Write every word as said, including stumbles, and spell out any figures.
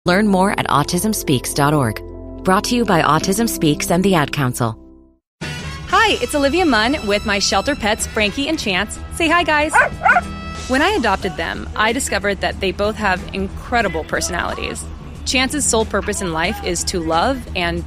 Learn more at autism speaks dot org. Brought to you by Autism Speaks and the Ad Council. Hi, it's Olivia Munn with my shelter pets, Frankie and Chance. Say hi, guys. When I adopted them, I discovered that they both have incredible personalities. Chance's sole purpose in life is to love and